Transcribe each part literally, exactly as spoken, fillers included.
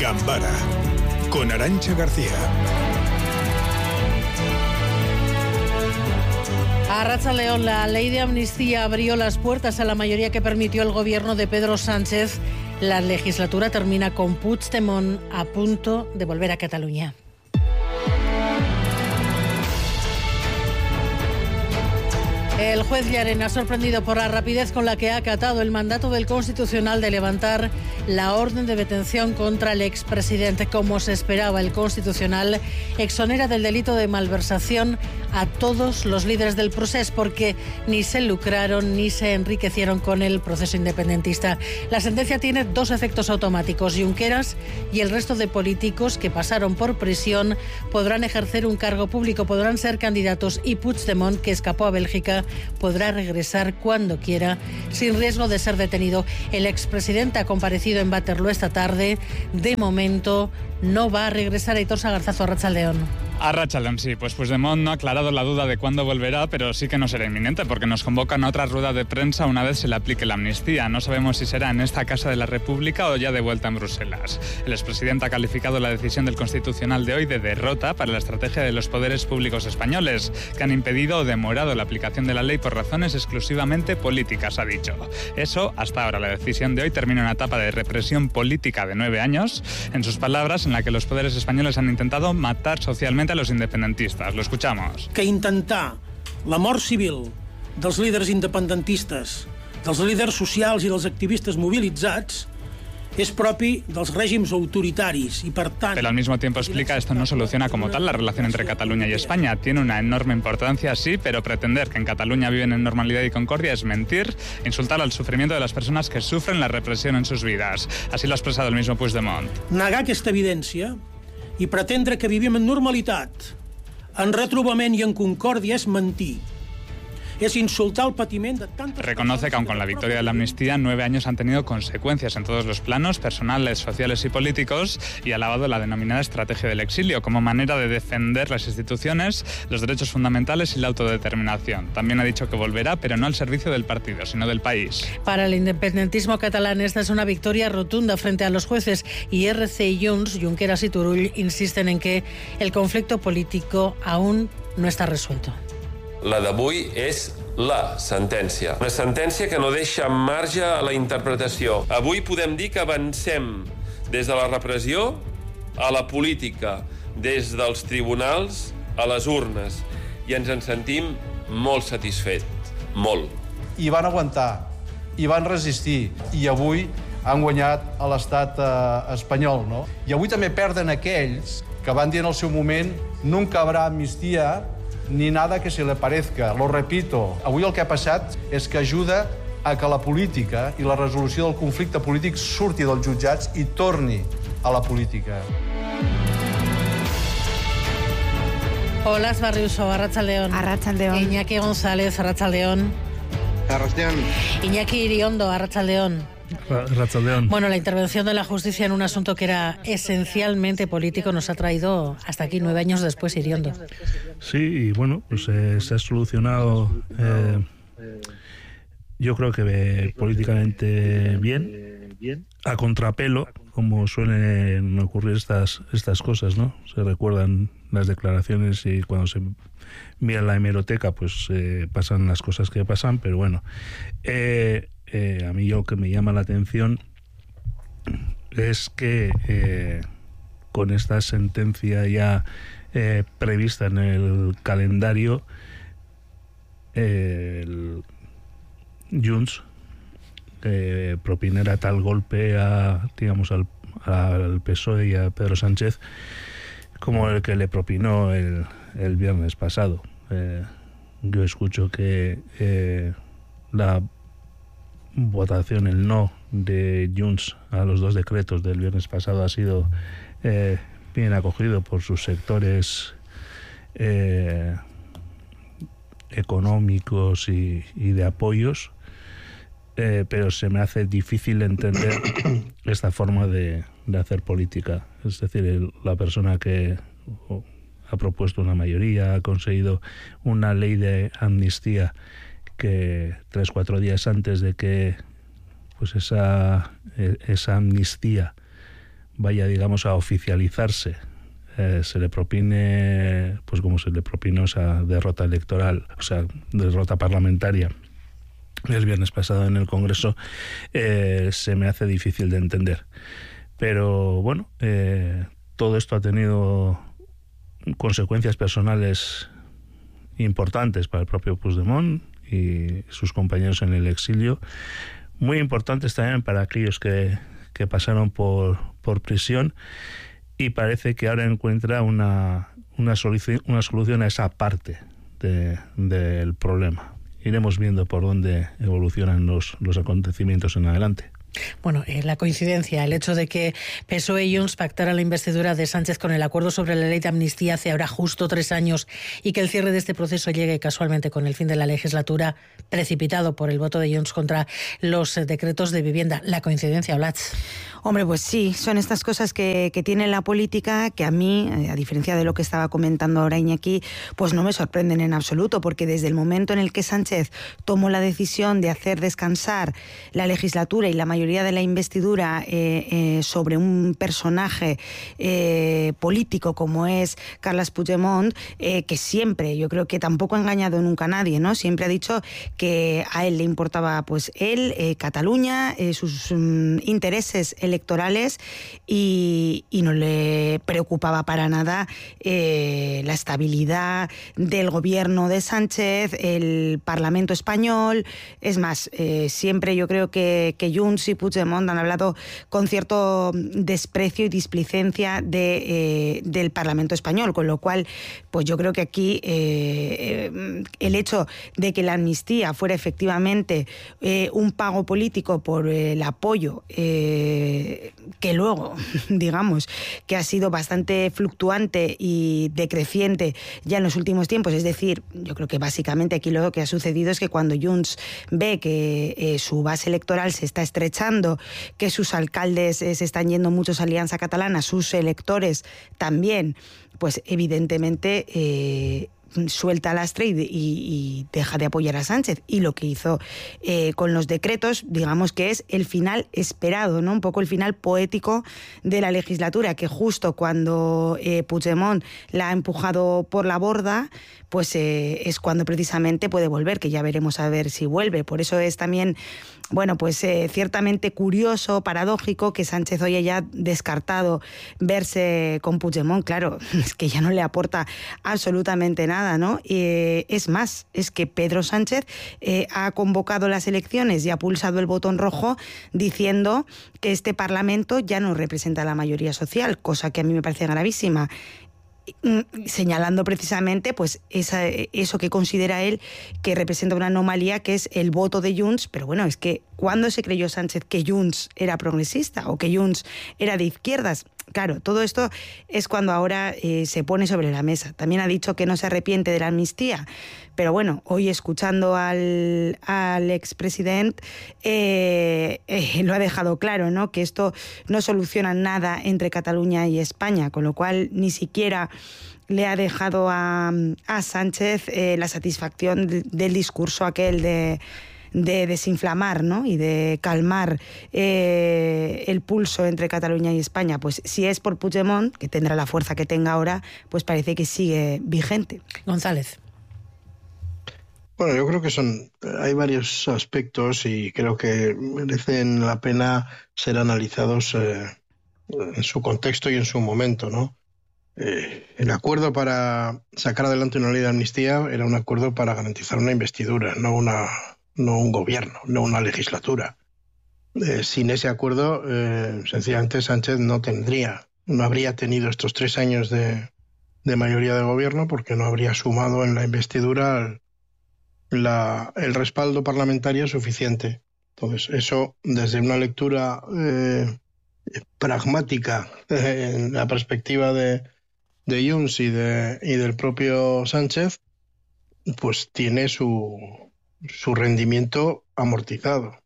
Gambara con Arantxa García. Arratsaldeon, la ley de amnistía abrió las puertas a la mayoría que permitió el gobierno de Pedro Sánchez. La legislatura termina con Puigdemont a punto de volver a Cataluña. El juez Llarena, sorprendido por la rapidez con la que ha acatado el mandato del Constitucional de levantar la orden de detención contra el expresidente. Como se esperaba, el Constitucional exonera del delito de malversación a todos los líderes del proceso porque ni se lucraron ni se enriquecieron con el proceso independentista. La sentencia tiene dos efectos automáticos. Junqueras y el resto de políticos que pasaron por prisión podrán ejercer un cargo público, podrán ser candidatos, y Puigdemont, que escapó a Bélgica, podrá regresar cuando quiera sin riesgo de ser detenido. El expresidente ha comparecido en Waterloo esta tarde. De momento no va a regresar. Aitor Sagarzazo, arratsaldeon. Arratsaldeon, sí, pues Puigdemont no ha aclarado la duda de cuándo volverá, pero sí que no será inminente porque nos convocan a otra rueda de prensa una vez se le aplique la amnistía. No sabemos si será en esta Casa de la República o ya de vuelta en Bruselas. El expresidente ha calificado la decisión del Constitucional de hoy de derrota para la estrategia de los poderes públicos españoles, que han impedido o demorado la aplicación de la ley por razones exclusivamente políticas, ha dicho. Eso hasta ahora. La decisión de hoy termina una etapa de represión política de nueve años, en sus palabras, en la que los poderes españoles han intentado matar socialmente a los independentistas. Lo escuchamos. Que intentar la mort civil dels líders independentistes, dels líders socials i dels activistes mobilitzats es propi dels règims autoritaris y per tant... Pero al mismo tiempo explica, esto no soluciona como tal la relación entre Cataluña y España. Tiene una enorme importancia, sí, pero pretender que en Cataluña viven en normalidad y concordia es mentir, insultar al sufrimiento de las personas que sufren la represión en sus vidas. Así lo ha expresado el mismo Puigdemont. Negar aquesta evidència i pretendre que vivim en normalitat, en retrobament i en concòrdia és mentir. Es insultar el patiment de tantas... Reconoce que aun con la victoria de la amnistía, nueve años han tenido consecuencias en todos los planos, personales, sociales y políticos, y ha alabado la denominada estrategia del exilio como manera de defender las instituciones, los derechos fundamentales y la autodeterminación. También ha dicho que volverá, pero no al servicio del partido, sino del país. Para el independentismo catalán, esta es una victoria rotunda frente a los jueces, y R C y Junts, Junqueras y Turull, insisten en que el conflicto político aún no está resuelto. La d'avui és la sentència. Una sentència que no deixa marge a la interpretació. Avui podem dir que avancem des de la repressió a la política, des dels tribunals a les urnes, i ens en sentim molt satisfets, molt. I van aguantar, i van resistir, i avui han guanyat a l'estat eh, espanyol, no? I avui també perden aquells que van dir en el seu moment nunca habrá amnistía ni nada que se le parezca. Lo repito, avui el que ha passat és que ajuda a que la política i la resolució del conflicte polític surti dels jutjats i torni a la política. Hola, Barriuso, arratsaldeon. Arratsaldeon. Iñaki González, arratsaldeon. Arratsaldeon. Iñaki Iriondo, arratsaldeon. Ratzaldeón. Bueno, la intervención de la justicia en un asunto que era esencialmente político nos ha traído hasta aquí nueve años después, Iriondo. Sí, y bueno, pues eh, se ha solucionado, eh, yo creo que eh, políticamente bien, a contrapelo, como suelen ocurrir estas, estas cosas, ¿no? Se recuerdan las declaraciones y cuando se mira la hemeroteca, pues eh, pasan las cosas que pasan, pero bueno... Eh, Eh, a mí lo que me llama la atención es que eh, con esta sentencia ya eh, prevista en el calendario, eh, el Junts eh, propinara tal golpe a, digamos, al, al P S O E y a Pedro Sánchez como el que le propinó el, el viernes pasado. Eh, yo escucho que eh, la votación, el no de Junts a los dos decretos del viernes pasado ha sido eh, bien acogido por sus sectores eh, económicos y, y de apoyos, eh, pero se me hace difícil entender esta forma de, de hacer política. Es decir, el, la persona que oh, ha propuesto una mayoría, ha conseguido una ley de amnistía que tres, cuatro días antes de que pues esa, esa amnistía vaya, digamos, a oficializarse, eh, se le propine, pues como se le propinó esa derrota electoral, o sea, derrota parlamentaria el viernes pasado en el Congreso, eh, se me hace difícil de entender. Pero bueno, eh, todo esto ha tenido consecuencias personales importantes para el propio Puigdemont y sus compañeros en el exilio, muy importantes también para aquellos que, que pasaron por, por prisión, y parece que ahora encuentra una, una, solución, una solución a esa parte de, del problema. Iremos viendo por dónde evolucionan los, los acontecimientos en adelante. Bueno, eh, la coincidencia, el hecho de que P S O E y Junts pactaran la investidura de Sánchez con el acuerdo sobre la ley de amnistía hace ahora justo tres años y que el cierre de este proceso llegue casualmente con el fin de la legislatura, precipitado por el voto de Junts contra los eh, decretos de vivienda. La coincidencia, Blatz. Hombre, pues sí, son estas cosas que, que tiene la política que a mí, a diferencia de lo que estaba comentando ahora Iñaki, pues no me sorprenden en absoluto, porque desde el momento en el que Sánchez tomó la decisión de hacer descansar la legislatura y la mayoría de la investidura eh, eh, sobre un personaje eh, político como es Carles Puigdemont, eh, que siempre, yo creo que tampoco ha engañado nunca a nadie, ¿no? Siempre ha dicho que a él le importaba, pues él, eh, Cataluña, eh, sus um, intereses electorales electorales y, y no le preocupaba para nada eh, la estabilidad del gobierno de Sánchez, el Parlamento español. Es más, eh, siempre yo creo que, que Junts y Puigdemont han hablado con cierto desprecio y displicencia de, eh, del Parlamento español, con lo cual pues yo creo que aquí eh, el hecho de que la amnistía fuera efectivamente eh, un pago político por eh, el apoyo eh, que luego, digamos, que ha sido bastante fluctuante y decreciente ya en los últimos tiempos. Es decir, yo creo que básicamente aquí lo que ha sucedido es que cuando Junts ve que eh, su base electoral se está estrechando, que sus alcaldes eh, se están yendo muchos a Alianza Catalana, sus electores también, pues evidentemente eh, suelta lastre y, y, y deja de apoyar a Sánchez. Y lo que hizo eh, con los decretos, digamos que es el final esperado, ¿no? Un poco el final poético de la legislatura, que justo cuando eh, Puigdemont la ha empujado por la borda, pues eh, es cuando precisamente puede volver, que ya veremos a ver si vuelve. Por eso es también, bueno, pues eh, ciertamente curioso, paradójico, que Sánchez hoy haya descartado verse con Puigdemont. Claro, es que ya no le aporta absolutamente nada, ¿no? Eh, es más, es que Pedro Sánchez eh, ha convocado las elecciones y ha pulsado el botón rojo diciendo que este Parlamento ya no representa a la mayoría social, cosa que a mí me parece gravísima, señalando precisamente pues esa, eso que considera él que representa una anomalía, que es el voto de Junts. Pero bueno, es que ¿cuándo se creyó Sánchez que Junts era progresista o que Junts era de izquierdas? Claro, todo esto es cuando ahora eh, se pone sobre la mesa. También ha dicho que no se arrepiente de la amnistía, pero bueno, hoy escuchando al, al expresidente eh, eh, lo ha dejado claro, ¿no? Que esto no soluciona nada entre Cataluña y España, con lo cual ni siquiera le ha dejado a, a Sánchez eh, la satisfacción de, del discurso aquel de... de desinflamar, ¿no? Y de calmar eh, el pulso entre Cataluña y España. Pues si es por Puigdemont, que tendrá la fuerza que tenga ahora, pues parece que sigue vigente. González. Bueno, yo creo que son hay varios aspectos y creo que merecen la pena ser analizados eh, en su contexto y en su momento, ¿no? Eh, el acuerdo para sacar adelante una ley de amnistía era un acuerdo para garantizar una investidura, no una no un gobierno, no una legislatura. Eh, sin ese acuerdo, eh, sencillamente Sánchez no tendría, no habría tenido estos tres años de, de mayoría de gobierno, porque no habría sumado en la investidura la, el respaldo parlamentario suficiente. Entonces, eso, desde una lectura eh, pragmática, eh, en la perspectiva de, de Junts y, de, y del propio Sánchez, pues tiene su... su rendimiento amortizado.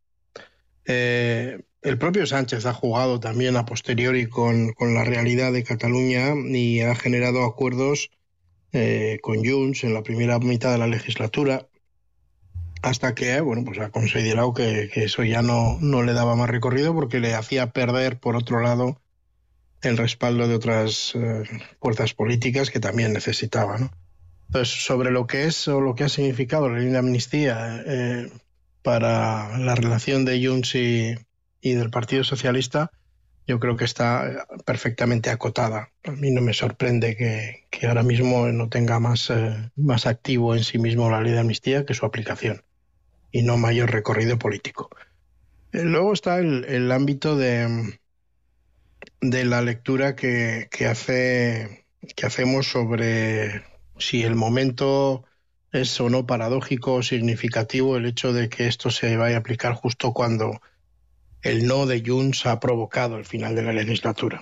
Eh, el propio Sánchez ha jugado también a posteriori con, con la realidad de Cataluña y ha generado acuerdos eh, con Junts en la primera mitad de la legislatura, hasta que bueno, pues ha considerado que, que eso ya no, no le daba más recorrido, porque le hacía perder, por otro lado, el respaldo de otras eh, fuerzas políticas que también necesitaba, ¿no? Entonces, sobre lo que es o lo que ha significado la ley de amnistía eh, para la relación de Junts y, y del Partido Socialista, yo creo que está perfectamente acotada. A mí no me sorprende que, que ahora mismo no tenga más, eh, más activo en sí mismo la ley de amnistía que su aplicación, y no mayor recorrido político. Eh, luego está el, el ámbito de, de la lectura que, que, hace, que hacemos sobre si el momento es o no paradójico o significativo el hecho de que esto se vaya a aplicar justo cuando el no de Junts ha provocado el final de la legislatura.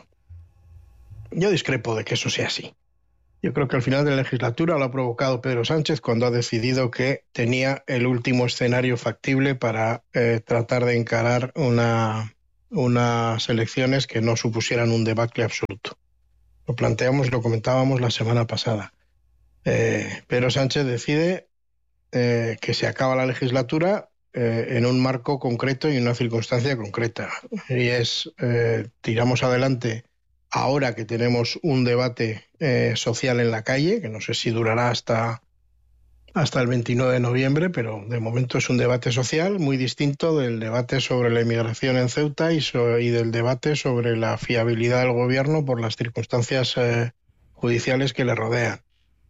Yo discrepo de que eso sea así. Yo creo que al final de la legislatura lo ha provocado Pedro Sánchez cuando ha decidido que tenía el último escenario factible para eh, tratar de encarar una, unas elecciones que no supusieran un debacle absoluto. Lo planteamos y lo comentábamos la semana pasada. Eh, Pedro Sánchez decide eh, que se acaba la legislatura en un marco concreto y en una circunstancia concreta. Y es, eh, tiramos adelante ahora que tenemos un debate eh, social en la calle, que no sé si durará hasta, hasta el veintinueve de noviembre, pero de momento es un debate social muy distinto del debate sobre la inmigración en Ceuta y, so, y del debate sobre la fiabilidad del gobierno por las circunstancias eh, judiciales que le rodean.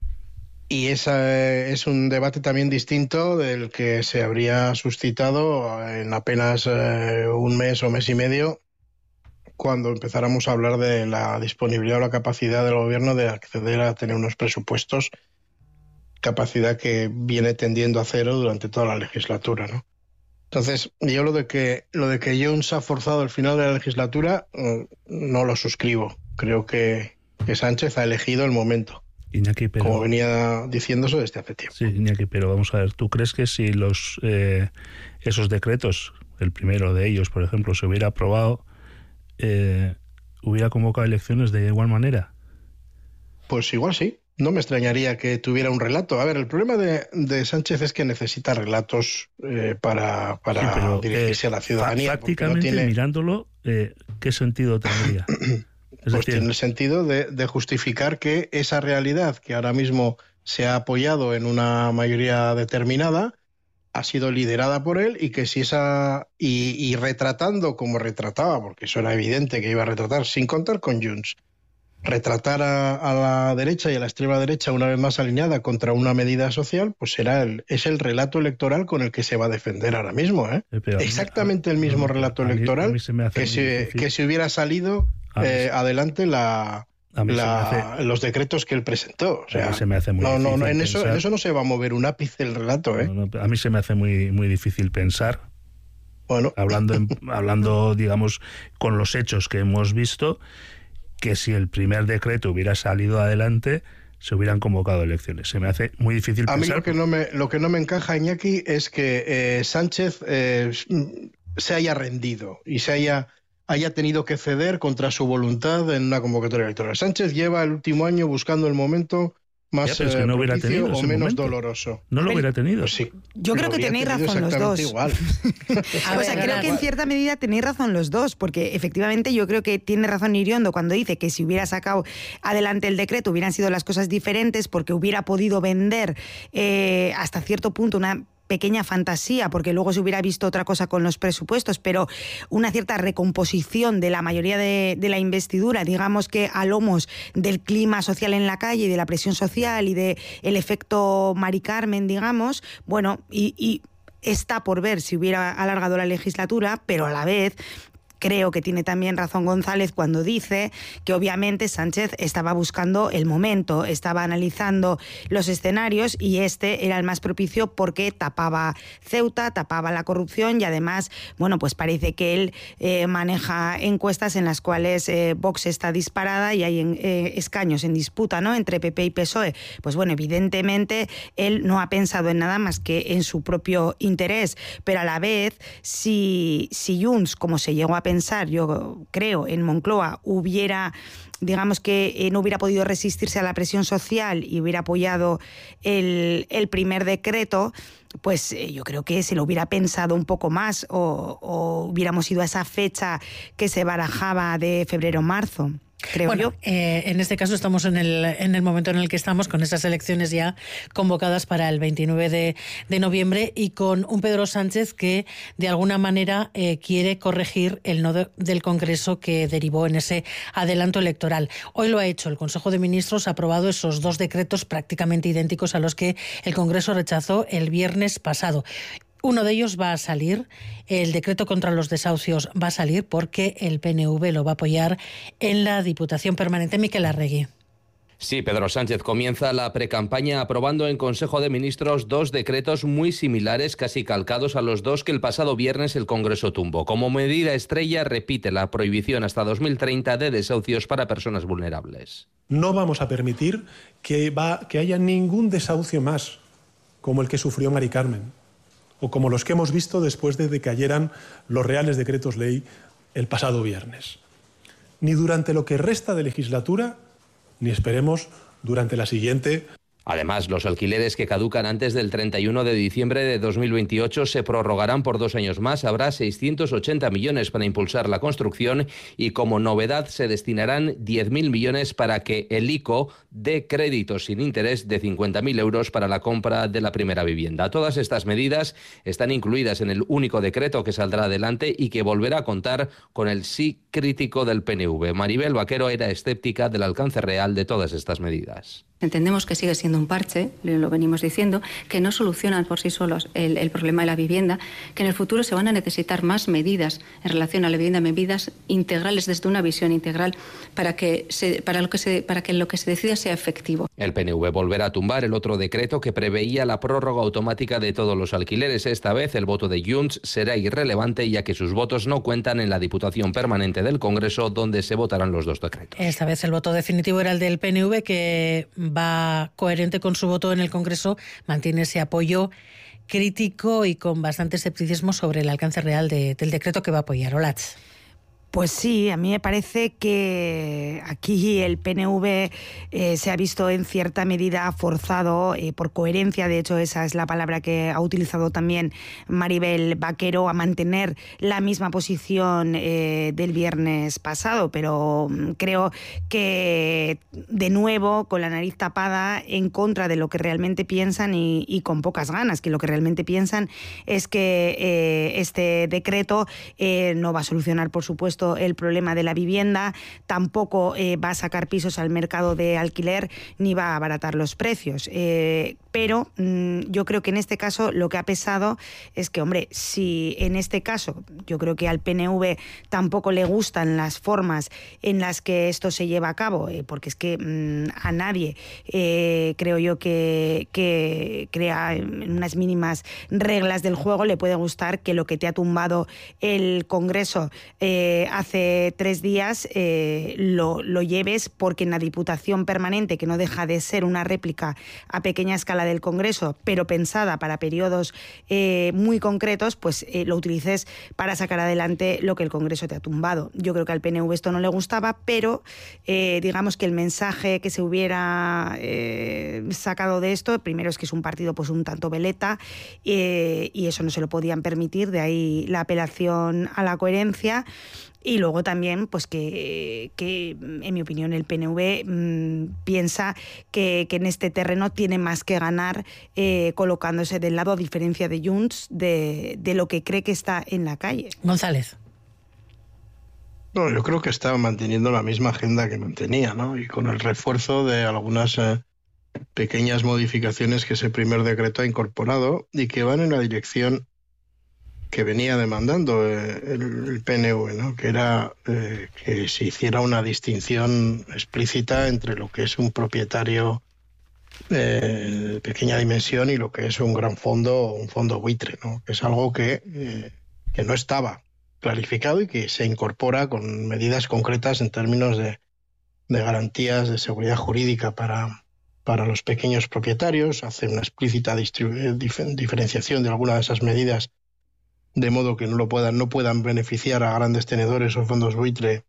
Y esa es un debate también distinto del que se habría suscitado en apenas eh, un mes o mes y medio cuando empezáramos a hablar de la disponibilidad o la capacidad del gobierno de acceder a tener unos presupuestos, capacidad que viene tendiendo a cero durante toda la legislatura, ¿no? Entonces, yo lo de que lo de que Junts ha forzado el final de la legislatura no lo suscribo. Creo que, que Sánchez ha elegido el momento. Iñaki, pero, como venía diciendo eso desde hace tiempo. Sí, Iñaki, pero vamos a ver, ¿tú crees que si los eh, esos decretos, el primero de ellos, por ejemplo, se hubiera aprobado, eh, hubiera convocado elecciones de igual manera? Pues igual sí. No me extrañaría que tuviera un relato. A ver, el problema de, de Sánchez es que necesita relatos eh, para, para sí, pero, dirigirse eh, a la ciudadanía. Prácticamente, no tiene... mirándolo, eh, ¿qué sentido tendría? Es pues decir, tiene el sentido de, de justificar que esa realidad que ahora mismo se ha apoyado en una mayoría determinada ha sido liderada por él y que si esa y, y retratando como retrataba, porque eso era evidente que iba a retratar sin contar con Junts, retratar a, a la derecha y a la extrema derecha una vez más alineada contra una medida social, pues será el, es el relato electoral con el que se va a defender ahora mismo, ¿eh? Exactamente el mismo relato electoral que si, que si hubiera salido Eh, adelante la, la, hace, los decretos que él presentó. O sea, se me hace muy no, no, no, en, eso, en eso no se va a mover un ápice el relato. ¿eh? No, no, a mí se me hace muy, muy difícil pensar, bueno. hablando, en, hablando, digamos, con los hechos que hemos visto, que si el primer decreto hubiera salido adelante, se hubieran convocado elecciones. Se me hace muy difícil a pensar. A mí lo que, no me, lo que no me encaja, Iñaki, es que eh, Sánchez eh, se haya rendido y se haya... haya tenido que ceder contra su voluntad en una convocatoria electoral. Sánchez lleva el último año buscando el momento más ya, es que no eh, propicio o menos momento. doloroso. No lo hubiera tenido. Pues sí, yo creo que tenéis razón los dos. Igual. O sea, creo que en cierta medida tenéis razón los dos, porque efectivamente yo creo que tiene razón Iriondo cuando dice que si hubiera sacado adelante el decreto hubieran sido las cosas diferentes, porque hubiera podido vender eh, hasta cierto punto una pequeña fantasía, porque luego se hubiera visto otra cosa con los presupuestos, pero una cierta recomposición de la mayoría de, de la investidura, digamos que a lomos del clima social en la calle y de la presión social y de el efecto Mari Carmen, digamos, bueno, y, y está por ver si hubiera alargado la legislatura, pero a la vez creo que tiene también razón González cuando dice que obviamente Sánchez estaba buscando el momento, estaba analizando los escenarios y este era el más propicio porque tapaba Ceuta, tapaba la corrupción y además, bueno, pues parece que él eh, maneja encuestas en las cuales eh, Vox está disparada y hay en, eh, escaños en disputa, ¿no?, entre P P y P S O E. Pues bueno, evidentemente él no ha pensado en nada más que en su propio interés, pero a la vez, si, si Junts, como se llegó a pensar, yo creo, en Moncloa, hubiera, digamos que eh, no hubiera podido resistirse a la presión social y hubiera apoyado el, el primer decreto, pues eh, yo creo que se lo hubiera pensado un poco más o, o hubiéramos ido a esa fecha que se barajaba de febrero-marzo. creo bueno, yo. Eh, en este caso estamos en el, en el momento en el que estamos, con esas elecciones ya convocadas para el veintinueve de noviembre y con un Pedro Sánchez que de alguna manera eh, quiere corregir el no de, del Congreso que derivó en ese adelanto electoral. Hoy lo ha hecho. El Consejo de Ministros ha aprobado esos dos decretos prácticamente idénticos a los que el Congreso rechazó el viernes pasado. Uno de ellos va a salir, el decreto contra los desahucios va a salir porque el P N V lo va a apoyar en la Diputación Permanente. Miquel Arregui. Sí, Pedro Sánchez comienza la precampaña aprobando en Consejo de Ministros dos decretos muy similares, casi calcados a los dos que el pasado viernes el Congreso tumbó. Como medida estrella, repite la prohibición hasta dos mil treinta de desahucios para personas vulnerables. No vamos a permitir que, va, que haya ningún desahucio más, como el que sufrió Mari Carmen, o como los que hemos visto después de que cayeran los reales decretos ley el pasado viernes. Ni durante lo que resta de legislatura, ni esperemos durante la siguiente. Además, los alquileres que caducan antes del treinta y uno de diciembre de dos mil veintiocho se prorrogarán por dos años más. Habrá seiscientos ochenta millones para impulsar la construcción y, como novedad, se destinarán diez mil millones para que el I C O dé créditos sin interés de cincuenta mil euros para la compra de la primera vivienda. Todas estas medidas están incluidas en el único decreto que saldrá adelante y que volverá a contar con el sí crítico del P N V. Maribel Vaquero era escéptica del alcance real de todas estas medidas. Entendemos que sigue siendo un parche, lo venimos diciendo, que no solucionan por sí solos el, el problema de la vivienda, que en el futuro se van a necesitar más medidas en relación a la vivienda, medidas integrales desde una visión integral para que, se, para lo, que se, para que lo que se decida sea efectivo. El P N V volverá a tumbar el otro decreto que preveía la prórroga automática de todos los alquileres. Esta vez el voto de Junts será irrelevante, ya que sus votos no cuentan en la Diputación Permanente del Congreso, donde se votarán los dos decretos. Esta vez el voto definitivo era el del P N V, que va coherente con su voto en el Congreso, mantiene ese apoyo crítico y con bastante escepticismo sobre el alcance real de, del decreto que va a apoyar. Olatz. Pues sí, a mí me parece que aquí el P N V eh, se ha visto en cierta medida forzado eh, por coherencia, de hecho esa es la palabra que ha utilizado también Maribel Vaquero, a mantener la misma posición eh, del viernes pasado, pero creo que de nuevo con la nariz tapada en contra de lo que realmente piensan y, y con pocas ganas, que lo que realmente piensan es que eh, este decreto eh, no va a solucionar, por supuesto, el problema de la vivienda, tampoco eh, va a sacar pisos al mercado de alquiler ni va a abaratar los precios. Eh, pero mmm, yo creo que en este caso lo que ha pesado es que, hombre, si en este caso yo creo que al P N V tampoco le gustan las formas en las que esto se lleva a cabo, eh, porque es que mmm, a nadie eh, creo yo que, que crea en unas mínimas reglas del juego le puede gustar que lo que te ha tumbado el Congreso eh, hace tres días eh, lo, lo lleves porque en la Diputación Permanente, que no deja de ser una réplica a pequeña escala del Congreso, pero pensada para periodos eh, muy concretos, pues eh, lo utilices para sacar adelante lo que el Congreso te ha tumbado. Yo creo que al P N V esto no le gustaba, pero eh, digamos que el mensaje que se hubiera eh, sacado de esto, primero es que es un partido pues un tanto veleta eh, y eso no se lo podían permitir, de ahí la apelación a la coherencia. Y luego también, pues que, que en mi opinión el P N V mmm, piensa que, que en este terreno tiene más que ganar eh, colocándose del lado, a diferencia de Junts, de, de lo que cree que está en la calle. González. No, yo creo que está manteniendo la misma agenda que mantenía, ¿no? Y con el refuerzo de algunas eh, pequeñas modificaciones que ese primer decreto ha incorporado y que van en la dirección que venía demandando eh, el, el P N V, ¿no? Que era eh, que se hiciera una distinción explícita entre lo que es un propietario eh, de pequeña dimensión y lo que es un gran fondo, un fondo buitre, ¿no? Que es algo que, eh, que no estaba clarificado y que se incorpora con medidas concretas en términos de, de garantías de seguridad jurídica para, para los pequeños propietarios, hace una explícita dif- diferenciación de algunas de esas medidas de modo que no lo puedan, no puedan beneficiar a grandes tenedores o fondos buitre,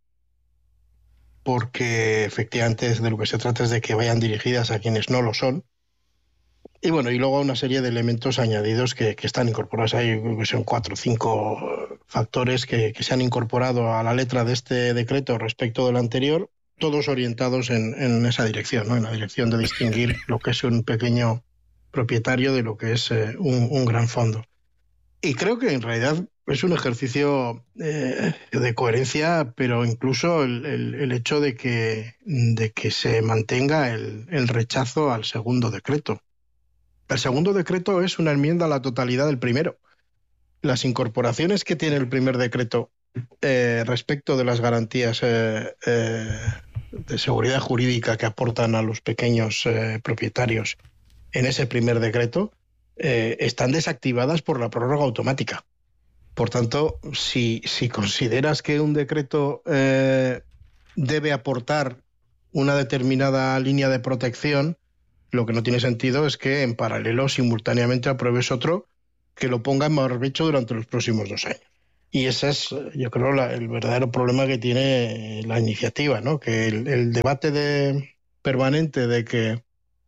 porque efectivamente de lo que se trata es de que vayan dirigidas a quienes no lo son. Y bueno, y luego una serie de elementos añadidos que, que están incorporados ahí, creo que son cuatro o cinco factores que, que se han incorporado a la letra de este decreto respecto del anterior, todos orientados en, en esa dirección, ¿no? En la dirección de distinguir lo que es un pequeño propietario de lo que es eh, un, un gran fondo. Y creo que en realidad es un ejercicio eh, de coherencia, pero incluso el, el, el hecho de que, de que se mantenga el, el rechazo al segundo decreto. El segundo decreto es una enmienda a la totalidad del primero. Las incorporaciones que tiene el primer decreto eh, respecto de las garantías eh, eh, de seguridad jurídica que aportan a los pequeños eh, propietarios en ese primer decreto eh, están desactivadas por la prórroga automática. Por tanto, si, si consideras que un decreto eh, debe aportar una determinada línea de protección, lo que no tiene sentido es que en paralelo simultáneamente apruebes otro que lo ponga en barbecho durante los próximos dos años. Y ese es, yo creo, la, el verdadero problema que tiene la iniciativa, ¿no? Que el, el debate de, permanente de que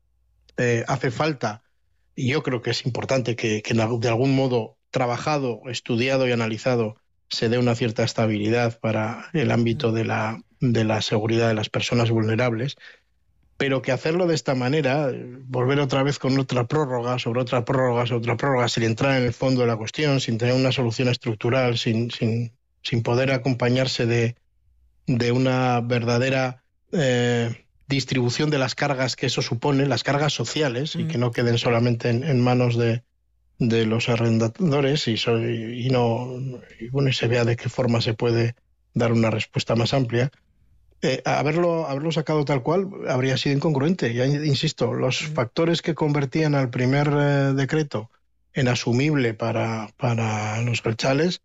eh, hace falta, y yo creo que es importante que, que de algún modo trabajado, estudiado y analizado se dé una cierta estabilidad para el ámbito de la, de la seguridad de las personas vulnerables, pero que hacerlo de esta manera, volver otra vez con otra prórroga, sobre otra prórroga, sobre otra prórroga, sin entrar en el fondo de la cuestión, sin tener una solución estructural, sin, sin, sin poder acompañarse de, de una verdadera eh, distribución de las cargas que eso supone, las cargas sociales, mm. y que no queden solamente en, en manos de, de los arrendadores y, so, y, y no y bueno, y se vea de qué forma se puede dar una respuesta más amplia. Eh, haberlo, haberlo sacado tal cual habría sido incongruente. Ya insisto, los factores que convertían al primer eh, decreto en asumible para, para los berchales,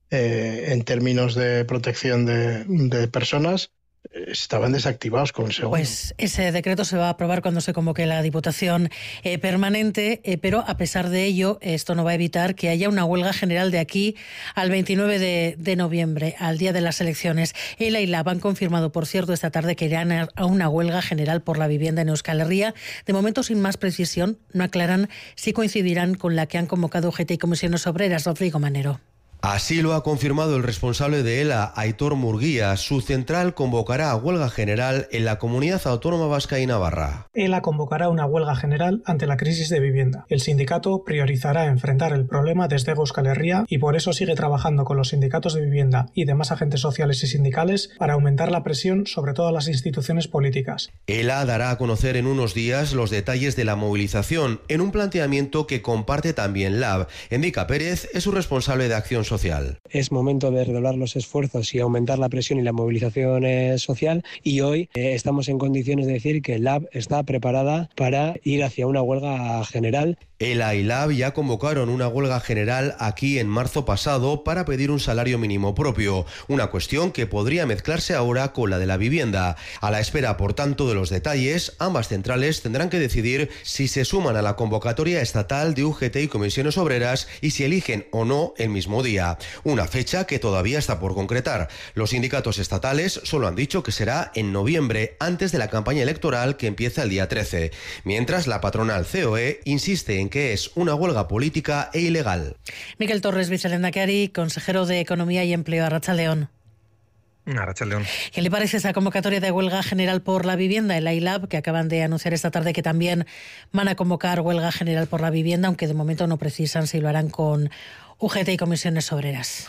eh, en términos de protección de, de personas, estaban desactivados con el segundo. Pues ese decreto se va a aprobar cuando se convoque la Diputación eh, permanente, eh, pero a pesar de ello, esto no va a evitar que haya una huelga general de aquí al veintinueve de noviembre, al día de las elecciones. ELA y LAB han confirmado, por cierto, esta tarde que irán a una huelga general por la vivienda en Euskal Herria. De momento, sin más precisión, no aclaran si coincidirán con la que han convocado U G T y Comisiones Obreras. Rodrigo Manero. Así lo ha confirmado el responsable de ELA, Aitor Murguía. Su central convocará a huelga general en la Comunidad Autónoma Vasca y Navarra. ELA convocará una huelga general ante la crisis de vivienda. El sindicato priorizará enfrentar el problema desde Euskal Herria y por eso sigue trabajando con los sindicatos de vivienda y demás agentes sociales y sindicales para aumentar la presión sobre todas las instituciones políticas. ELA dará a conocer en unos días los detalles de la movilización en un planteamiento que comparte también LAB. Endica Pérez es su responsable de acción social. Social. Es momento de redoblar los esfuerzos y aumentar la presión y la movilización eh, social y hoy eh, estamos en condiciones de decir que LAB está preparada para ir hacia una huelga general. ELA y LAB ya convocaron una huelga general aquí en marzo pasado para pedir un salario mínimo propio, una cuestión que podría mezclarse ahora con la de la vivienda. A la espera, por tanto, de los detalles, ambas centrales tendrán que decidir si se suman a la convocatoria estatal de U G T y Comisiones Obreras y si eligen o no el mismo día. Una fecha que todavía está por concretar. Los sindicatos estatales solo han dicho que será en noviembre, antes de la campaña electoral que empieza el día trece. Mientras la patronal C O E insiste en que es una huelga política e ilegal. Miquel Torres, vicelehendakari, consejero de Economía y Empleo. Arratsaldeon. Arratsaldeon. ¿Qué le parece esa convocatoria de huelga general por la vivienda, el I LAB, que acaban de anunciar esta tarde que también van a convocar huelga general por la vivienda, aunque de momento no precisan si lo harán con U G T y Comisiones Obreras?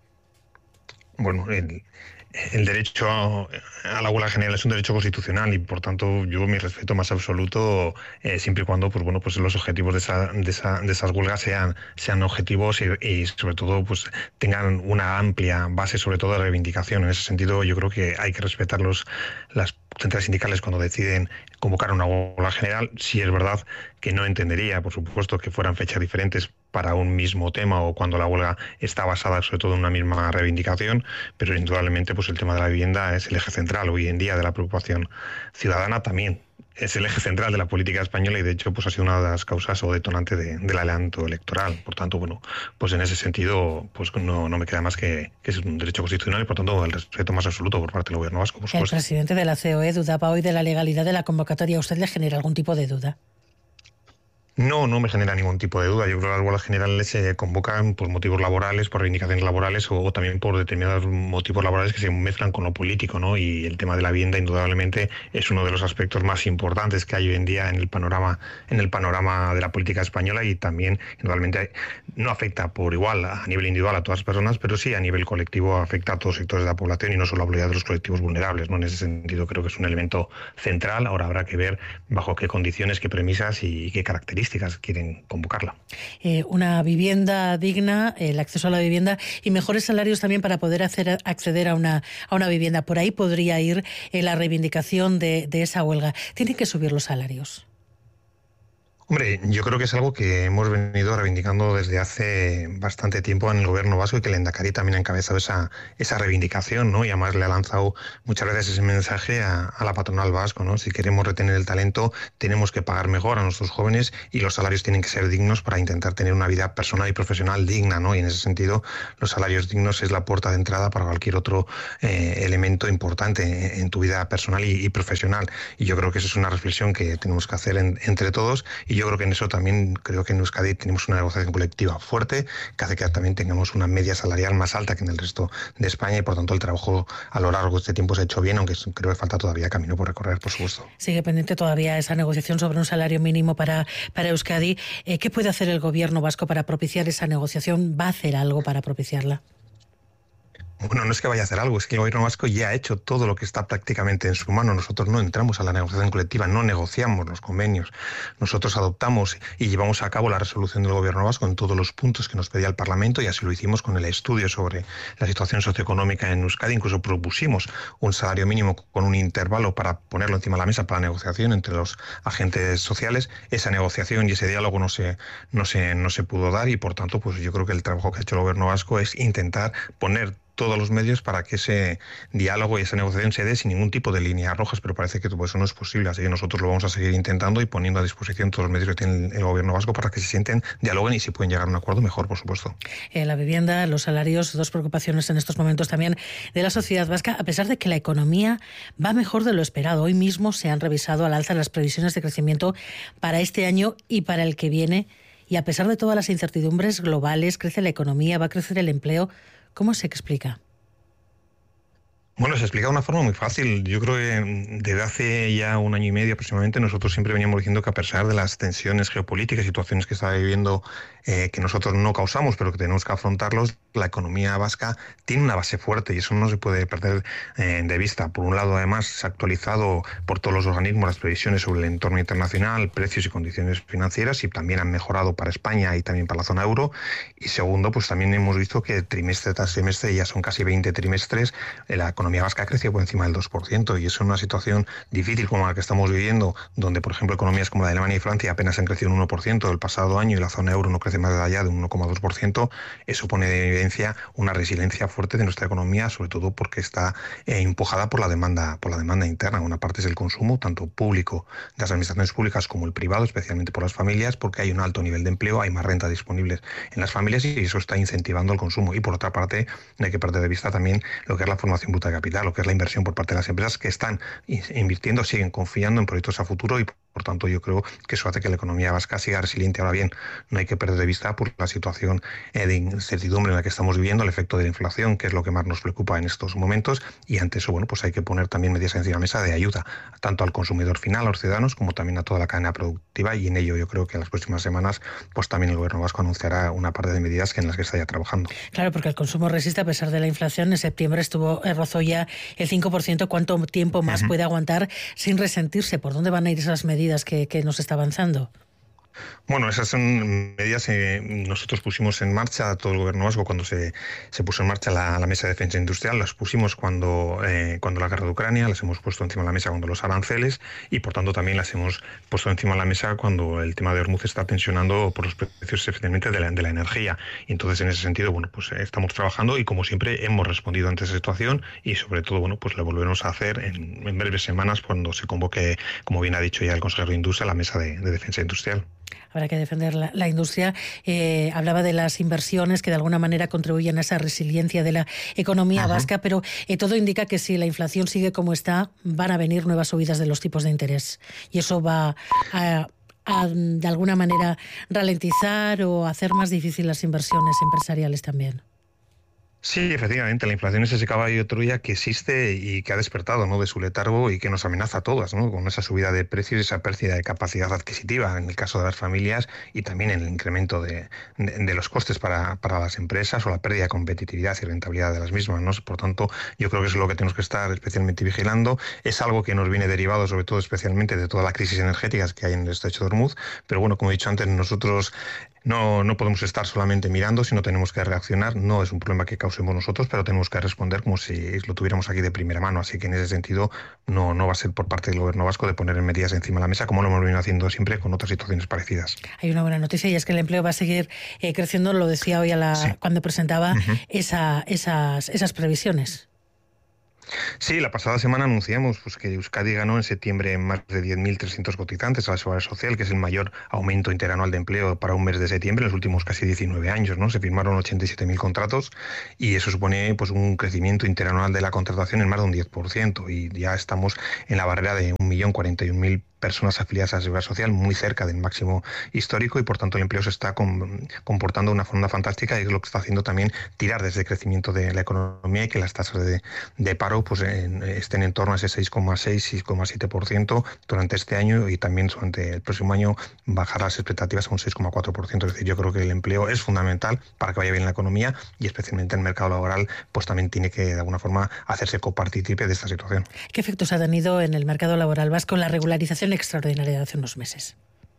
Bueno, el, el derecho a, a la huelga general es un derecho constitucional y, por tanto, yo mi respeto más absoluto eh, siempre y cuando, pues bueno, pues los objetivos de, esa, de, esa, de esas huelgas sean, sean objetivos y, y, sobre todo, pues tengan una amplia base, sobre todo de reivindicación. En ese sentido, yo creo que hay que respetar los, las centrales sindicales cuando deciden convocar una huelga general. Sí es verdad que no entendería, por supuesto, que fueran fechas diferentes para un mismo tema o cuando la huelga está basada sobre todo en una misma reivindicación, pero indudablemente pues el tema de la vivienda es el eje central hoy en día de la preocupación ciudadana, también es el eje central de la política española y de hecho pues ha sido una de las causas o detonante de, del adelanto electoral. Por tanto, bueno, pues en ese sentido pues no, no me queda más que, que es un derecho constitucional y por tanto el respeto más absoluto por parte del gobierno vasco, por supuesto. El presidente de la C O E dudaba hoy de la legalidad de la convocatoria. ¿A usted le genera algún tipo de duda? No, no me genera ningún tipo de duda. Yo creo que las huelgas generales se convocan por motivos laborales, por reivindicaciones laborales o, o también por determinados motivos laborales que se mezclan con lo político, ¿no? Y el tema de la vivienda, indudablemente, es uno de los aspectos más importantes que hay hoy en día en el panorama, en el panorama de la política española, y también, indudablemente, no afecta por igual a nivel individual a todas las personas, pero sí a nivel colectivo afecta a todos los sectores de la población, y no solo hablo ya de los colectivos vulnerables, ¿no? En ese sentido creo que es un elemento central. Ahora habrá que ver bajo qué condiciones, qué premisas y qué características quieren convocarla. Eh, una vivienda digna, el acceso a la vivienda y mejores salarios también para poder hacer, acceder a una, a una vivienda. Por ahí podría ir eh, la reivindicación de, de esa huelga. Tienen que subir los salarios. Hombre, yo creo que es algo que hemos venido reivindicando desde hace bastante tiempo en el gobierno vasco, y que el Endacari también ha encabezado esa, esa reivindicación, ¿no? Y además le ha lanzado muchas veces ese mensaje a, a la patronal vasco, ¿no? Si queremos retener el talento, tenemos que pagar mejor a nuestros jóvenes, y los salarios tienen que ser dignos para intentar tener una vida personal y profesional digna, ¿no? Y en ese sentido, los salarios dignos es la puerta de entrada para cualquier otro eh, elemento importante en tu vida personal y, y profesional. Y yo creo que eso es una reflexión que tenemos que hacer en, entre todos. Y yo creo que en eso también creo que en Euskadi tenemos una negociación colectiva fuerte, que hace que también tengamos una media salarial más alta que en el resto de España, y por tanto el trabajo a lo largo de este tiempo se ha hecho bien, aunque creo que falta todavía camino por recorrer, por supuesto. Sigue pendiente todavía esa negociación sobre un salario mínimo para, para Euskadi. Eh, ¿Qué puede hacer el gobierno vasco para propiciar esa negociación? ¿Va a hacer algo para propiciarla? Bueno, no es que vaya a hacer algo, es que el gobierno vasco ya ha hecho todo lo que está prácticamente en su mano. Nosotros no entramos a la negociación colectiva, no negociamos los convenios. Nosotros adoptamos y llevamos a cabo la resolución del gobierno vasco en todos los puntos que nos pedía el Parlamento, y así lo hicimos con el estudio sobre la situación socioeconómica en Euskadi. Incluso propusimos un salario mínimo con un intervalo para ponerlo encima de la mesa para la negociación entre los agentes sociales. Esa negociación y ese diálogo no se, no se, no se pudo dar, y por tanto pues yo creo que el trabajo que ha hecho el gobierno vasco es intentar poner todos los medios para que ese diálogo y esa negociación se dé sin ningún tipo de líneas rojas, pero parece que todo eso no es posible, así que nosotros lo vamos a seguir intentando y poniendo a disposición todos los medios que tiene el gobierno vasco para que se sienten, dialoguen y si pueden llegar a un acuerdo mejor, por supuesto. Eh, la vivienda, los salarios, dos preocupaciones en estos momentos también de la sociedad vasca, a pesar de que la economía va mejor de lo esperado. Hoy mismo se han revisado al alza las previsiones de crecimiento para este año y para el que viene, y a pesar de todas las incertidumbres globales, crece la economía, va a crecer el empleo. ¿Cómo se explica? Bueno, se explica de una forma muy fácil. Yo creo que desde hace ya un año y medio aproximadamente nosotros siempre veníamos diciendo que a pesar de las tensiones geopolíticas, situaciones que está viviendo eh, que nosotros no causamos, pero que tenemos que afrontarlos, la economía vasca tiene una base fuerte y eso no se puede perder eh, de vista. Por un lado, además, se ha actualizado por todos los organismos las previsiones sobre el entorno internacional, precios y condiciones financieras, y también han mejorado para España y también para la zona euro. Y segundo, pues también hemos visto que trimestre tras trimestre, ya son casi veinte trimestres, eh, la economía vasca ha crecido por encima del dos por ciento, y eso en una situación difícil como la que estamos viviendo, donde por ejemplo economías como la de Alemania y Francia apenas han crecido un uno por ciento del pasado año y la zona euro no crece más allá de un uno coma dos por ciento, eso pone de evidencia una resiliencia fuerte de nuestra economía, sobre todo porque está eh, empujada por la demanda por la demanda interna. Una parte es el consumo, tanto público de las administraciones públicas como el privado, especialmente por las familias, porque hay un alto nivel de empleo, hay más renta disponibles en las familias y eso está incentivando el consumo. Y por otra parte, no hay que perder de vista también lo que es la formación bruta de capital, lo que es la inversión por parte de las empresas que están invirtiendo, siguen confiando en proyectos a futuro, y por tanto yo creo que eso hace que la economía vasca siga resiliente. Ahora bien, no hay que perder de vista por la situación eh, de incertidumbre en la que estamos viviendo, el efecto de la inflación, que es lo que más nos preocupa en estos momentos, y ante eso, bueno, pues hay que poner también medidas encima de la mesa de ayuda, tanto al consumidor final, a los ciudadanos, como también a toda la cadena productiva, y en ello yo creo que en las próximas semanas pues también el gobierno vasco anunciará una parte de medidas que en las que está ya trabajando. Claro, porque el consumo resiste a pesar de la inflación. En septiembre estuvo eh, rozó ya el cinco por ciento. ¿Cuánto tiempo más uh-huh. puede aguantar sin resentirse? ¿Por dónde van a ir esas medidas que, que nos está avanzando? Bueno, esas son medidas que nosotros pusimos en marcha, todo el gobierno vasco, cuando se, se puso en marcha la, la mesa de defensa industrial. Las pusimos cuando, eh, cuando la guerra de Ucrania, las hemos puesto encima de la mesa cuando los aranceles, y por tanto también las hemos puesto encima de la mesa cuando el tema de Hormuz está tensionando por los precios especialmente de la, de la energía. Y entonces en ese sentido, bueno, pues estamos trabajando y como siempre hemos respondido ante esa situación, y sobre todo, bueno, pues lo volveremos a hacer en, en breves semanas cuando se convoque, como bien ha dicho ya el consejero de Industria, la mesa de, de defensa industrial. Habrá que defender la, la industria. Eh, hablaba de las inversiones que de alguna manera contribuyen a esa resiliencia de la economía Ajá. vasca, pero eh, todo indica que si la inflación sigue como está, van a venir nuevas subidas de los tipos de interés. Y eso va a a, de alguna manera, ralentizar o hacer más difícil las inversiones empresariales también. Sí, efectivamente, la inflación es ese caballo de Troya que existe y que ha despertado, ¿no?, de su letargo y que nos amenaza a todas, ¿no?, con esa subida de precios y esa pérdida de capacidad adquisitiva en el caso de las familias y también el incremento de, de, de los costes para, para las empresas o la pérdida de competitividad y rentabilidad de las mismas, ¿no? Por tanto, yo creo que es lo que tenemos que estar especialmente vigilando. Es algo que nos viene derivado sobre todo especialmente de toda la crisis energética que hay en el estrecho de Hormuz, pero bueno, como he dicho antes, nosotros No, no podemos estar solamente mirando, sino tenemos que reaccionar. No es un problema que causemos nosotros, pero tenemos que responder como si lo tuviéramos aquí de primera mano. Así que en ese sentido no, no va a ser por parte del gobierno vasco de poner medidas encima de la mesa, como lo hemos venido haciendo siempre con otras situaciones parecidas. Hay una buena noticia y es que el empleo va a seguir eh, creciendo, lo decía hoy a la, sí. cuando presentaba uh-huh. esa, esas, esas previsiones. Sí, la pasada semana anunciamos pues, que Euskadi ganó en septiembre más de diez mil trescientos cotizantes a la Seguridad Social, que es el mayor aumento interanual de empleo para un mes de septiembre en los últimos casi diecinueve años, ¿no? Se firmaron ochenta y siete mil contratos y eso supone pues, un crecimiento interanual de la contratación en más de un diez por ciento y ya estamos en la barrera de un millón cuarenta y un mil personas afiliadas a la Seguridad Social, muy cerca del máximo histórico y por tanto el empleo se está com- comportando de una forma fantástica y es lo que está haciendo también tirar desde el crecimiento de la economía y que las tasas de, de paro pues, en, estén en torno a ese seis coma seis, seis coma siete por ciento durante este año y también durante el próximo año bajar las expectativas a un seis coma cuatro por ciento. Es decir, yo creo que el empleo es fundamental para que vaya bien la economía y especialmente en el mercado laboral pues también tiene que de alguna forma hacerse copartícipe de esta situación. ¿Qué efectos ha tenido en el mercado laboral vasco la regularización extraordinaria de hace unos meses?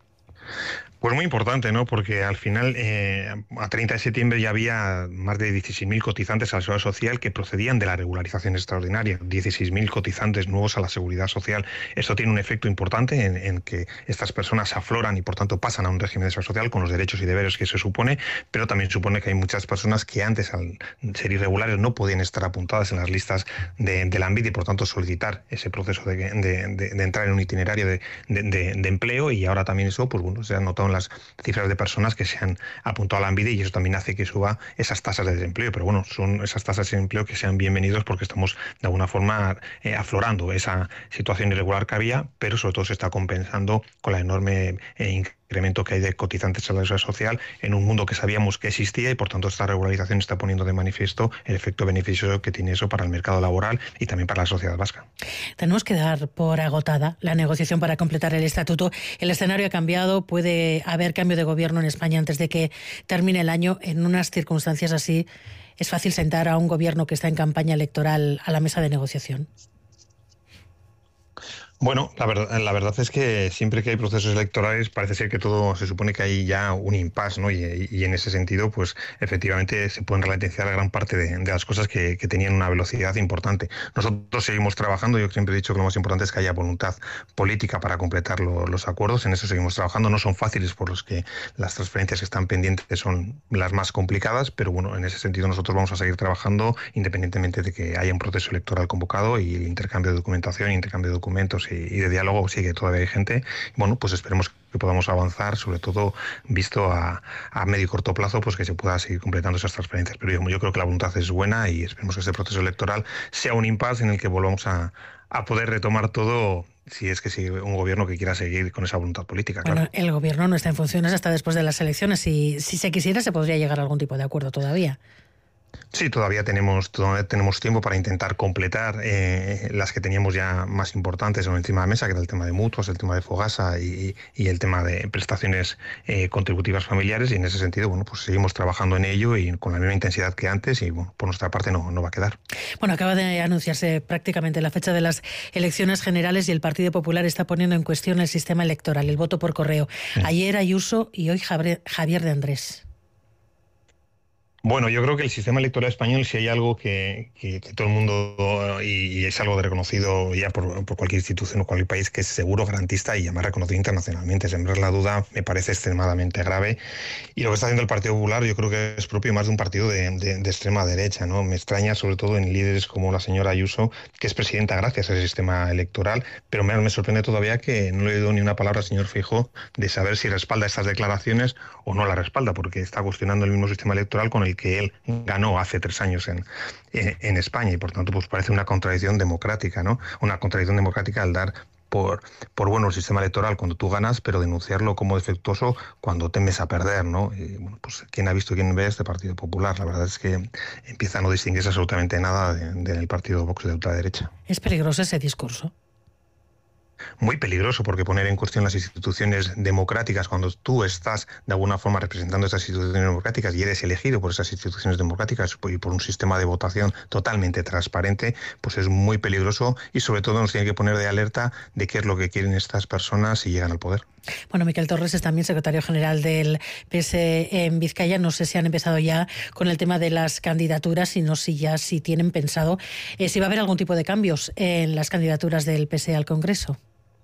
Pues muy importante, ¿no? Porque al final, eh, a treinta de septiembre ya había más de dieciséis mil cotizantes a la Seguridad Social que procedían de la regularización extraordinaria, dieciséis mil cotizantes nuevos a la Seguridad Social. Esto tiene un efecto importante en, en que estas personas afloran y por tanto pasan a un régimen de Seguridad Social con los derechos y deberes que se supone, pero también supone que hay muchas personas que antes, al ser irregulares, no podían estar apuntadas en las listas de, de la ANBID y por tanto solicitar ese proceso de, de, de, de entrar en un itinerario de, de, de, de empleo y ahora también eso, pues bueno, se ha notado en las cifras de personas que se han apuntado a la ANBID y eso también hace que suba esas tasas de desempleo, pero bueno, son esas tasas de desempleo que sean bienvenidos porque estamos de alguna forma eh, aflorando esa situación irregular que había, pero sobre todo se está compensando con la enorme eh, incremento que hay de cotizantes a la Seguridad Social en un mundo que sabíamos que existía y por tanto esta regularización está poniendo de manifiesto el efecto beneficioso que tiene eso para el mercado laboral y también para la sociedad vasca. Tenemos que dar por agotada la negociación para completar el estatuto. El escenario ha cambiado, puede haber cambio de gobierno en España antes de que termine el año. En unas circunstancias así, ¿es fácil sentar a un gobierno que está en campaña electoral a la mesa de negociación? Bueno, la verdad, la verdad es que siempre que hay procesos electorales parece ser que todo se supone que hay ya un impasse, ¿no? Y, y en ese sentido, pues efectivamente se pueden ralentizar gran parte de, de las cosas que, que tenían una velocidad importante. Nosotros seguimos trabajando, yo siempre he dicho que lo más importante es que haya voluntad política para completar lo, los acuerdos, en eso seguimos trabajando, no son fáciles por los que las transferencias que están pendientes son las más complicadas, pero bueno, en ese sentido nosotros vamos a seguir trabajando independientemente de que haya un proceso electoral convocado y el intercambio de documentación, intercambio de documentos y, y de diálogo sigue todavía vigente. Bueno, pues esperemos que podamos avanzar, sobre todo visto a, a medio y corto plazo, pues que se pueda seguir completando esas transferencias. Pero yo, yo creo que la voluntad es buena y esperemos que este proceso electoral sea un impasse en el que volvamos a, a poder retomar todo si es que sigue un gobierno que quiera seguir con esa voluntad política. Bueno, claro. El gobierno no está en funciones hasta después de las elecciones y si se quisiera se podría llegar a algún tipo de acuerdo todavía. Sí, todavía tenemos, todavía tenemos tiempo para intentar completar eh, las que teníamos ya más importantes encima de la mesa, que era el tema de mutuas, el tema de Fogasa y, y el tema de prestaciones eh, contributivas familiares, y en ese sentido, bueno, pues seguimos trabajando en ello y con la misma intensidad que antes y bueno, por nuestra parte no, no va a quedar. Bueno, acaba de anunciarse prácticamente la fecha de las elecciones generales y el Partido Popular está poniendo en cuestión el sistema electoral, el voto por correo. Sí. Ayer Ayuso y hoy Javier de Andrés. Bueno, yo creo que el sistema electoral español, si hay algo que, que, que todo el mundo, y, y es algo de reconocido ya por, por cualquier institución o cualquier país, que es seguro, garantista y además reconocido internacionalmente. Sembrar la duda me parece extremadamente grave. Y lo que está haciendo el Partido Popular yo creo que es propio más de un partido de, de, de extrema derecha, ¿no? Me extraña sobre todo en líderes como la señora Ayuso, que es presidenta gracias a ese sistema electoral, pero me, me sorprende todavía que no le he oído ni una palabra al señor Feijóo de saber si respalda estas declaraciones o no la respalda, porque está cuestionando el mismo sistema electoral con el que él ganó hace tres años en, en, en España y por tanto pues parece una contradicción democrática, ¿no? Una contradicción democrática al dar por, por bueno, el sistema electoral cuando tú ganas, pero denunciarlo como defectuoso cuando temes a perder, ¿no? Y, bueno, pues quién ha visto, quién ve este Partido Popular. La verdad es que empieza a no distinguirse absolutamente nada de, del partido Vox de ultraderecha. ¿Es peligroso ese discurso? Muy peligroso, porque poner en cuestión las instituciones democráticas cuando tú estás de alguna forma representando esas instituciones democráticas y eres elegido por esas instituciones democráticas y por un sistema de votación totalmente transparente, pues es muy peligroso y sobre todo nos tiene que poner de alerta de qué es lo que quieren estas personas si llegan al poder. Bueno, Miquel Torres es también secretario general del P S E en Vizcaya. No sé si han empezado ya con el tema de las candidaturas, sino si ya si tienen pensado eh, si va a haber algún tipo de cambios en las candidaturas del P S E al Congreso.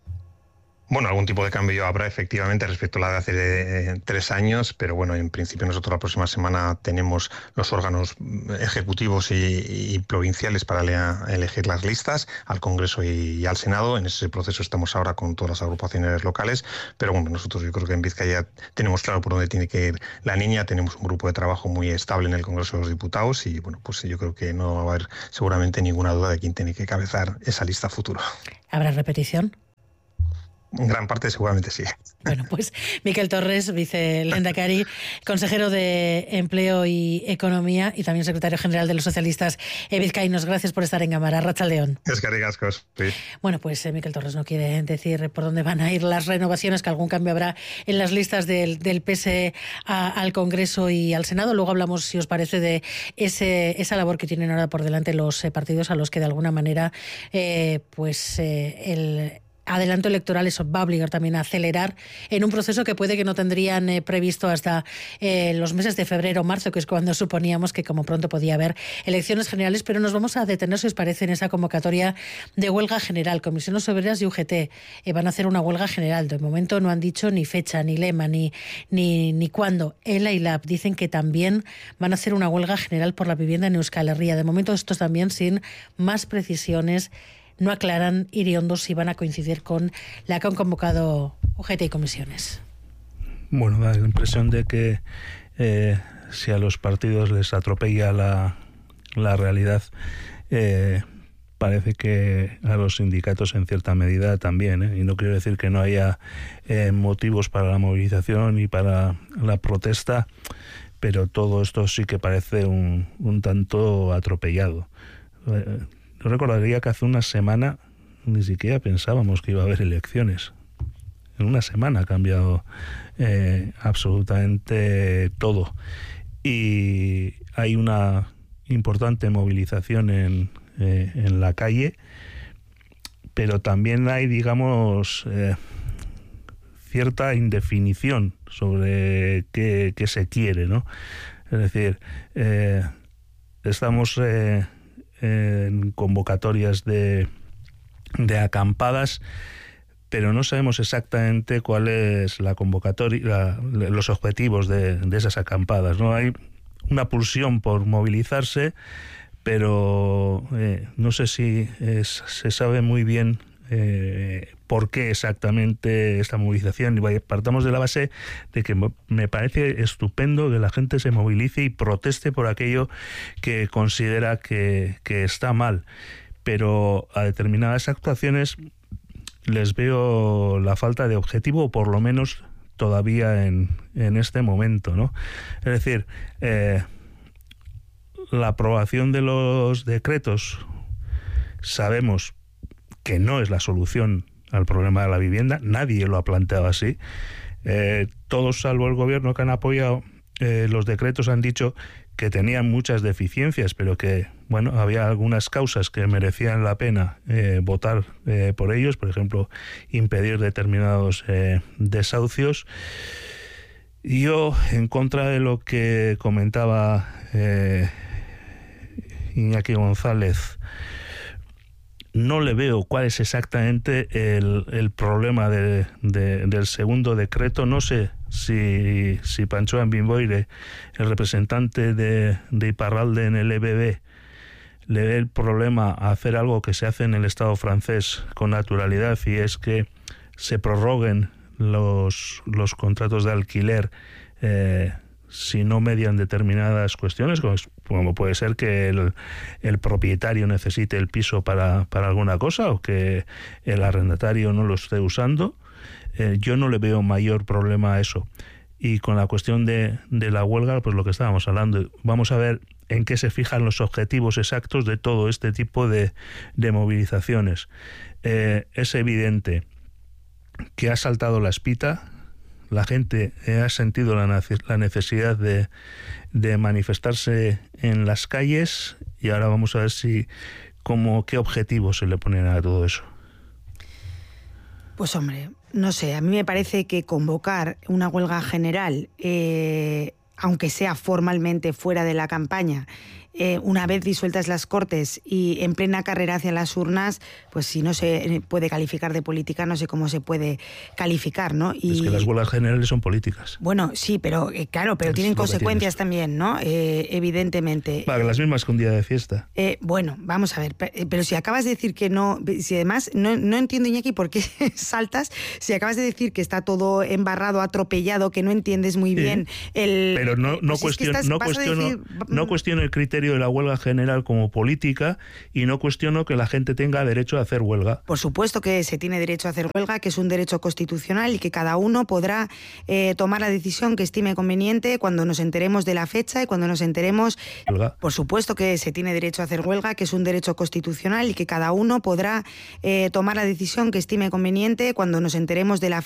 Bueno, algún tipo de cambio habrá efectivamente respecto a la de hace eh, tres años, pero bueno, en principio nosotros la próxima semana tenemos los órganos ejecutivos y, y provinciales para le, elegir las listas al Congreso y, y al Senado. En ese proceso estamos ahora con todas las agrupaciones locales, pero bueno, nosotros yo creo que en Vizcaya tenemos claro por dónde tiene que ir la niña, tenemos un grupo de trabajo muy estable en el Congreso de los Diputados y bueno, pues yo creo que no va a haber seguramente ninguna duda de quién tiene que cabezar esa lista futuro. ¿Habrá repetición? En gran parte seguramente sí. Bueno, pues Miquel Torres, vicelehendakari, consejero de Empleo y Economía y también secretario general de los socialistas vizcaínos. Gracias por estar en Gamara. Arratsaldeon. Es que ricascos. Sí. Bueno, pues eh, Miquel Torres no quiere decir por dónde van a ir las renovaciones, que algún cambio habrá en las listas del, del P S E a, al Congreso y al Senado. Luego hablamos, si os parece, de ese, esa labor que tienen ahora por delante los eh, partidos a los que de alguna manera eh, pues eh, el adelanto electoral eso va a obligar también a acelerar en un proceso que puede que no tendrían eh, previsto hasta eh, los meses de febrero o marzo, que es cuando suponíamos que como pronto podía haber elecciones generales. Pero nos vamos a detener, si os parece, en esa convocatoria de huelga general. Comisiones Obreras y U G T eh, van a hacer una huelga general. De momento no han dicho ni fecha, ni lema, ni, ni, ni cuándo. ELA y LAB dicen que también van a hacer una huelga general por la vivienda en Euskal Herria. De momento estos también sin más precisiones. No aclaran Iriondo si van a coincidir con la que han convocado U G T y comisiones. Bueno, da la impresión de que eh, si a los partidos les atropella la, la realidad, eh, parece que a los sindicatos en cierta medida también, ¿eh? Y no quiero decir que no haya eh, motivos para la movilización y para la protesta, pero todo esto sí que parece un, un tanto atropellado. Eh, Yo recordaría que hace una semana ni siquiera pensábamos que iba a haber elecciones. En una semana ha cambiado eh, absolutamente todo. Y hay una importante movilización en, eh, en la calle, pero también hay, digamos, eh, cierta indefinición sobre qué, qué se quiere, ¿no? Es decir, eh, estamos... Eh, en convocatorias de, de acampadas, pero no sabemos exactamente cuál es la convocatoria, la, los objetivos de, de esas acampadas, ¿no? Hay una pulsión por movilizarse, pero eh, no sé si es, se sabe muy bien eh, por qué exactamente esta movilización. Y partamos de la base de que me parece estupendo que la gente se movilice y proteste por aquello que considera que, que está mal, pero a determinadas actuaciones les veo la falta de objetivo, o por lo menos todavía en, en este momento, ¿no? Es decir, eh, la aprobación de los decretos sabemos que no es la solución al problema de la vivienda, nadie lo ha planteado así. Eh, todos, salvo el gobierno, que han apoyado eh, los decretos, han dicho que tenían muchas deficiencias, pero que bueno, había algunas causas que merecían la pena eh, votar eh, por ellos, por ejemplo, impedir determinados eh, desahucios. Y yo, en contra de lo que comentaba eh, Iñaki González, no le veo cuál es exactamente el, el problema de, de, del segundo decreto. No sé si, si Pancho Bimboire, el representante de, de Iparralde en el E B B, le ve el problema a hacer algo que se hace en el Estado francés con naturalidad, y es que se prorroguen los, los contratos de alquiler eh, si no median determinadas cuestiones, como puede ser que el, el propietario necesite el piso para, para alguna cosa o que el arrendatario no lo esté usando. Eh, yo no le veo mayor problema a eso. Y con la cuestión de, de la huelga, pues lo que estábamos hablando, vamos a ver en qué se fijan los objetivos exactos de todo este tipo de, de movilizaciones. Eh, es evidente que ha saltado la espita, la gente ha sentido la, la necesidad de, de manifestarse en las calles, y ahora vamos a ver si como qué objetivos se le ponen a todo eso. Pues hombre, no sé, a mí me parece que convocar una huelga general, eh, aunque sea formalmente fuera de la campaña, eh, una vez disueltas las Cortes y en plena carrera hacia las urnas, pues si no se puede calificar de política, no sé cómo se puede calificar, ¿no? Y, es que las huelgas generales son políticas. Bueno, sí, pero eh, claro, pero es tienen consecuencias también, ¿no? Eh, evidentemente. Vale, las mismas que un día de fiesta. Eh, bueno, vamos a ver, pero si acabas de decir que no, si además, no, no entiendo, Iñaki, por qué saltas, si acabas de decir que está todo embarrado, atropellado, que no entiendes muy bien sí, el... Pero no, no, pues cuestiono, es que estás, no, cuestiono, decir... no cuestiono el criterio de la huelga general como política y no cuestiono que la gente tenga derecho a hacer huelga. Por supuesto que se tiene derecho a hacer huelga, que es un derecho constitucional y que cada uno podrá eh, tomar la decisión que estime conveniente cuando nos enteremos de la fecha y cuando nos enteremos... Huelga. Por supuesto que se tiene derecho a hacer huelga, que es un derecho constitucional y que cada uno podrá eh, tomar la decisión que estime conveniente cuando nos enteremos de la